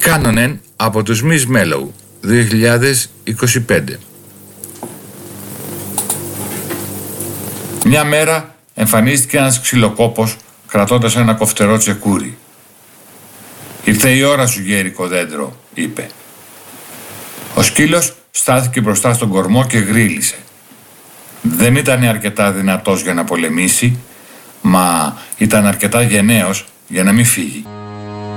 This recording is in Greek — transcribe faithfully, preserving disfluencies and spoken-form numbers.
Κάνονεν από τους Miss Mellow δύο χιλιάδες είκοσι πέντε. Μια μέρα εμφανίστηκε ένας ξυλοκόπος κρατώντας ένα κοφτερό τσεκούρι. «Ήρθε η ώρα σου, γέρικο δέντρο», είπε. Ο σκύλος στάθηκε μπροστά στον κορμό και γρίλησε. Δεν ήταν αρκετά δυνατός για να πολεμήσει, μα ήταν αρκετά γενναίος για να μην φύγει.